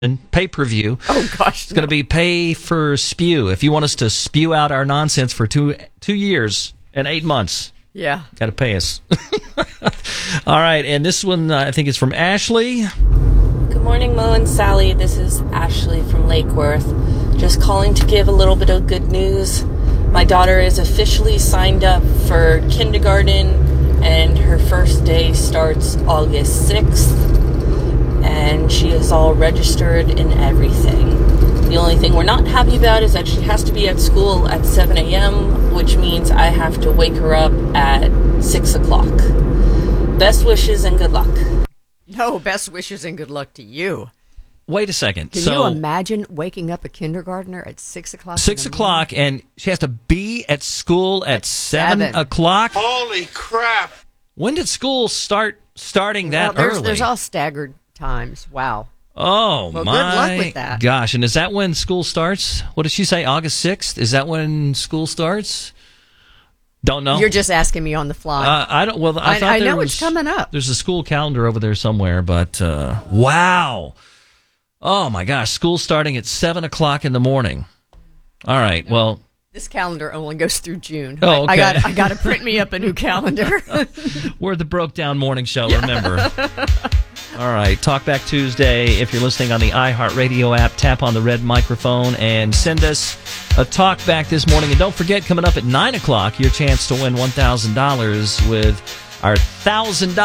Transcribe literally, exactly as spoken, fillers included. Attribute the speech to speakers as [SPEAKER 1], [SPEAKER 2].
[SPEAKER 1] and pay-per-view.
[SPEAKER 2] Oh, gosh.
[SPEAKER 1] It's going to be pay for spew. If you want us to spew out our nonsense for two two years and eight months,
[SPEAKER 2] Yeah.
[SPEAKER 1] got to pay us. All right, and this one, uh, I think, is from Ashley.
[SPEAKER 3] Good morning, Mo and Sally. This is Ashley from Lake Worth. Just calling to give a little bit of good news. My daughter is officially signed up for kindergarten, and her first day starts August sixth. And she is all registered and everything. The only thing we're not happy about is that she has to be at school at seven a.m., which means I have to wake her up at six o'clock. Best wishes and good luck.
[SPEAKER 2] No, best wishes and good luck to you.
[SPEAKER 1] Wait a second.
[SPEAKER 2] Can
[SPEAKER 1] so,
[SPEAKER 2] you imagine waking up a kindergartner at six o'clock?
[SPEAKER 1] Six o'clock, and she has to be at school at, at seven, seven o'clock?
[SPEAKER 4] Holy crap.
[SPEAKER 1] When did school start starting that
[SPEAKER 2] well, there's,
[SPEAKER 1] early?
[SPEAKER 2] There's all staggered times. Wow.
[SPEAKER 1] Oh,
[SPEAKER 2] well,
[SPEAKER 1] my
[SPEAKER 2] good luck with that.
[SPEAKER 1] gosh. And is that when school starts? What did she say, August sixth? Is that when school starts? Don't know.
[SPEAKER 2] You're just asking me on the fly.
[SPEAKER 1] Uh, I don't. Well, I,
[SPEAKER 2] I,
[SPEAKER 1] thought
[SPEAKER 2] I
[SPEAKER 1] there
[SPEAKER 2] know
[SPEAKER 1] was,
[SPEAKER 2] it's coming up.
[SPEAKER 1] There's a school calendar over there somewhere, but uh, wow. Oh, my gosh. School starting at seven o'clock in the morning. All right. Well.
[SPEAKER 2] This calendar only goes through June.
[SPEAKER 1] Oh, okay.
[SPEAKER 2] I, I got I got to print me up a new calendar.
[SPEAKER 1] We're the Broke Down Morning Show, remember. All right, Talkback Tuesday. If you're listening on the iHeartRadio app, tap on the red microphone and send us a talkback this morning. And don't forget, coming up at nine o'clock, your chance to win one thousand dollars with our one thousand dollars